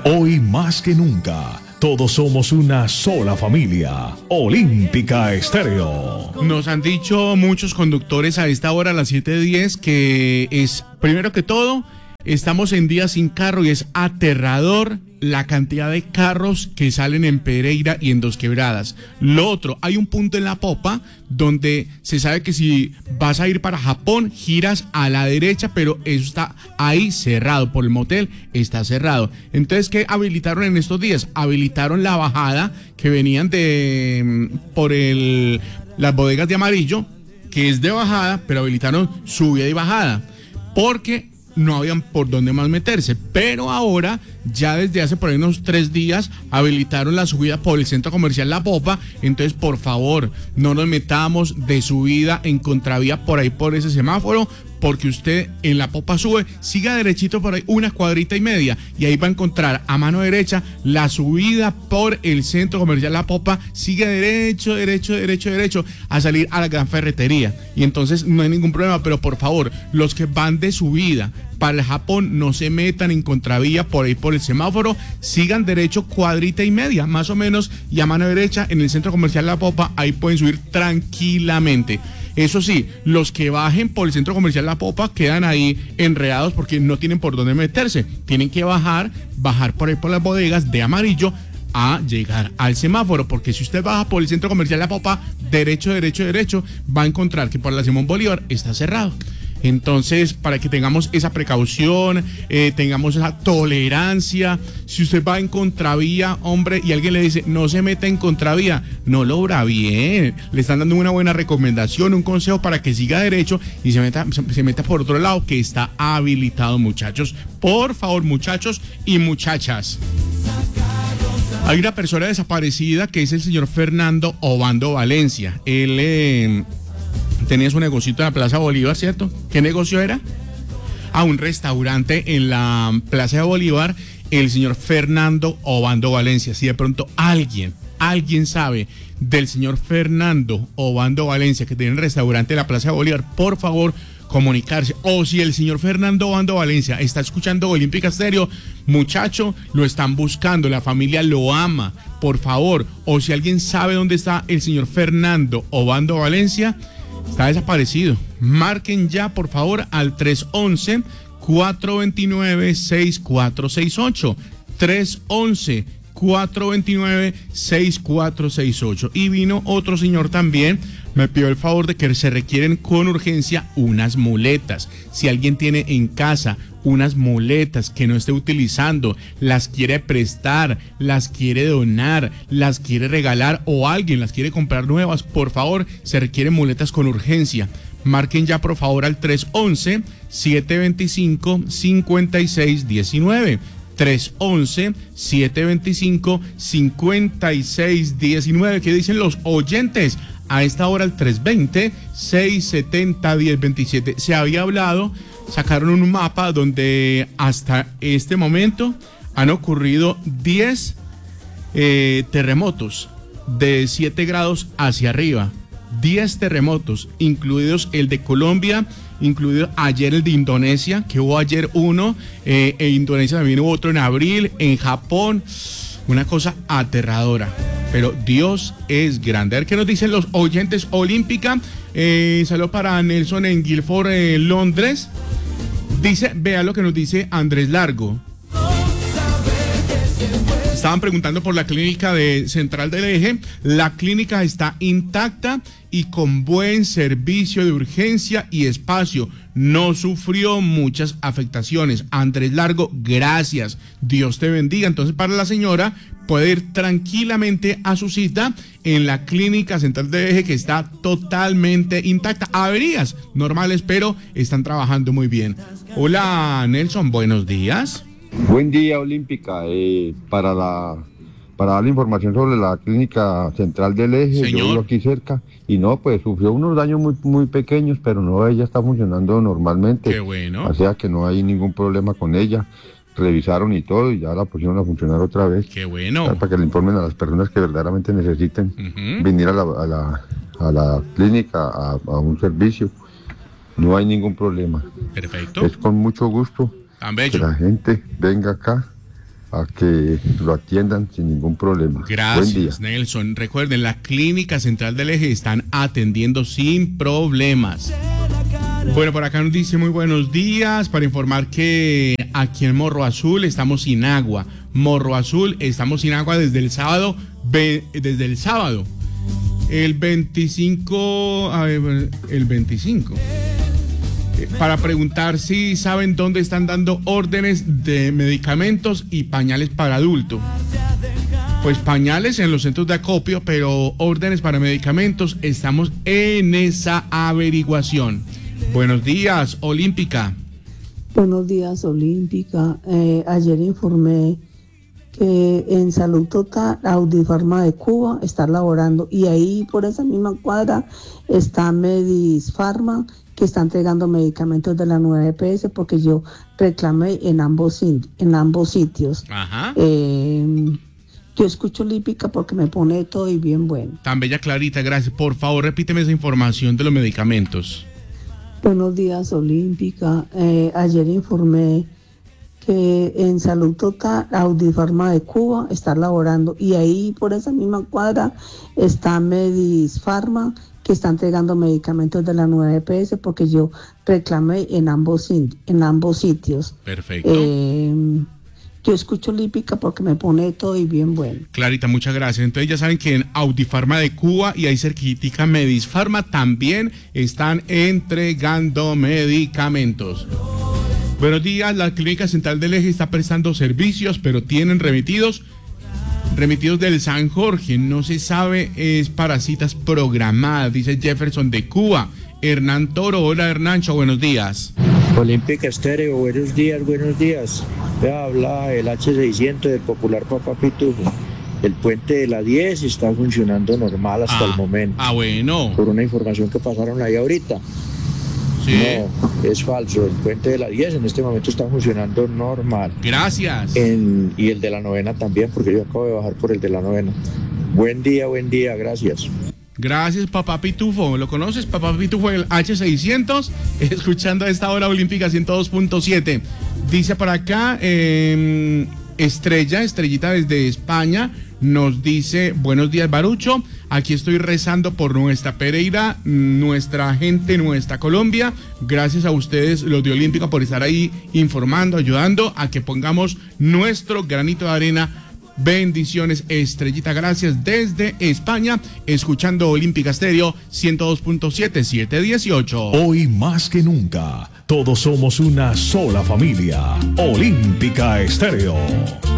Hoy más que nunca, todos somos una sola familia. Olímpica Estéreo. Nos han dicho muchos conductores a esta hora, a las 7:10, que es, primero que todo, estamos en día sin carro y es aterrador la cantidad de carros que salen en Pereira y en Dos Quebradas. Lo otro, hay un punto en la popa donde se sabe que si vas a ir para Japón, giras a la derecha, pero eso está ahí cerrado, por el motel está cerrado. Entonces, ¿qué habilitaron en estos días? Habilitaron la bajada que venían por las bodegas de Amarillo, que es de bajada, pero habilitaron subida y bajada, porque no habían por dónde más meterse. Pero ahora, ya desde hace por ahí unos 3 días, habilitaron la subida por el centro comercial La Popa. Entonces, por favor, no nos metamos de subida en contravía por ahí por ese semáforo, porque usted en La Popa sube, siga derechito por ahí una cuadrita y media y ahí va a encontrar a mano derecha la subida por el centro comercial La Popa. Sigue derecho a salir a la gran ferretería y entonces no hay ningún problema. Pero por favor, los que van de subida para el Japón, no se metan en contravía por ahí por el semáforo, sigan derecho cuadrita y media más o menos y a mano derecha en el centro comercial La Popa, ahí pueden subir tranquilamente. Eso sí, los que bajen por el centro comercial La Popa quedan ahí enredados porque no tienen por dónde meterse. Tienen que bajar por ahí por las bodegas de Amarillo a llegar al semáforo, porque si usted baja por el centro comercial La Popa, derecho, va a encontrar que por la Simón Bolívar está cerrado. Entonces, para que tengamos esa precaución, tengamos esa tolerancia. Si usted va en contravía, hombre, y alguien le dice, no se meta en contravía, no lo obra bien. Le están dando una buena recomendación, un consejo para que siga derecho y se meta por otro lado, que está habilitado, muchachos. Por favor, muchachos y muchachas. Hay una persona desaparecida que es el señor Fernando Obando Valencia. Él tenía su negocito en la Plaza Bolívar, ¿cierto? ¿Qué negocio era? Un restaurante en la Plaza de Bolívar, el señor Fernando Obando Valencia. Si de pronto alguien sabe del señor Fernando Obando Valencia que tiene un restaurante en la Plaza de Bolívar, por favor, comunicarse. O si el señor Fernando Obando Valencia está escuchando Olímpica Estéreo, muchacho, lo están buscando, la familia lo ama, por favor. O si alguien sabe dónde está el señor Fernando Obando Valencia, está desaparecido. Marquen ya, por favor, al 311-429-6468. 311-429-6468. Y vino otro señor también, me pidió el favor de que se requieren con urgencia unas muletas. Si alguien tiene en casa unas muletas que no esté utilizando, las quiere prestar, las quiere donar, las quiere regalar o alguien las quiere comprar nuevas, por favor, se requieren muletas con urgencia. Marquen ya, por favor, al 311-725-5619. 311-725-5619. ¿Qué dicen los oyentes? A esta hora el 320-670-1027. Se había hablado, sacaron un mapa donde hasta este momento han ocurrido 10 terremotos de 7 grados hacia arriba. 10 terremotos, incluidos el de Colombia, incluido ayer el de Indonesia, que hubo ayer uno, en Indonesia también hubo otro en abril, en Japón, una cosa aterradora. Pero Dios es grande. A ver qué nos dicen los oyentes. Olímpica, saludo para Nelson en Guilford, Londres. Dice, vea lo que nos dice Andrés Largo. Estaban preguntando por la clínica de Central del Eje. La clínica está intacta y con buen servicio de urgencia y espacio. No sufrió muchas afectaciones. Andrés Largo, gracias. Dios te bendiga. Entonces, para la señora, puede ir tranquilamente a su cita en la clínica Central del Eje, que está totalmente intacta. Averías normales, pero están trabajando muy bien. Hola, Nelson, buenos días. Buen día, Olímpica. Para dar información sobre la clínica Central del Eje, señor, yo vivo aquí cerca y no, pues sufrió unos daños muy pequeños, pero no, ella está funcionando normalmente. Qué bueno. O sea que no hay ningún problema con ella. Revisaron y todo y ya la pusieron a funcionar otra vez. Qué bueno. Para que le informen a las personas que verdaderamente necesiten venir a la clínica a un servicio. No hay ningún problema. Perfecto. Es con mucho gusto que la gente venga acá a que lo atiendan sin ningún problema. Gracias, Buen día. Nelson. Recuerden, la Clínica Central del Eje están atendiendo sin problemas. Bueno, por acá nos dice muy buenos días para informar que aquí en Morro Azul estamos sin agua. Morro Azul estamos sin agua desde el sábado. El 25. Para preguntar si saben dónde están dando órdenes de medicamentos y pañales para adulto. Pues pañales en los centros de acopio, pero órdenes para medicamentos, estamos en esa averiguación. Buenos días, Olímpica. Buenos días, Olímpica. Ayer informé que en Salud Total, Audifarma de Cuba está laborando y ahí por esa misma cuadra está Medis Pharma, que está entregando medicamentos de la nueva EPS porque yo reclamé en ambos sitios. Ajá. Yo escucho Olímpica porque me pone todo y bien bueno. Tan bella Clarita, gracias. Por favor, repíteme esa información de los medicamentos. Buenos días, Olímpica. Ayer informé que en Salud Total, Audifarma de Cuba está laborando y ahí por esa misma cuadra está Medis Pharma, que está entregando medicamentos de la nueva EPS porque yo reclamé en ambos sitios. Perfecto. Yo escucho Olímpica porque me pone todo y bien bueno. Clarita, muchas gracias. Entonces ya saben que en Audifarma de Cuba y ahí cerquitica Medis Pharma también están entregando medicamentos. Buenos días, la Clínica Central del Eje está prestando servicios, pero tienen remitidos del San Jorge. No se sabe, es para citas programadas, dice Jefferson de Cuba. Hernán Toro, hola Hernancho, buenos días. Olímpica Estéreo, buenos días. Habla el H600 del popular Papá Pitufo. El puente de la 10 está funcionando normal hasta el momento. Bueno. Por una información que pasaron ahí ahorita. Sí. No, es falso. El puente de la 10 en este momento está funcionando normal. Gracias. Y el de la 9 también, porque yo acabo de bajar por el de la 9. Buen día, gracias. Gracias, Papá Pitufo. ¿Lo conoces, Papá Pitufo, el H600? Escuchando a esta hora Olímpica 102.7. Dice para acá, Estrellita desde España, nos dice, buenos días, Barucho. Aquí estoy rezando por nuestra Pereira, nuestra gente, nuestra Colombia. Gracias a ustedes, los de Olímpica, por estar ahí informando, ayudando a que pongamos nuestro granito de arena. Bendiciones, Estrellita, gracias desde España, escuchando Olímpica Estéreo 102.7, 718. Hoy más que nunca, todos somos una sola familia. Olímpica Estéreo.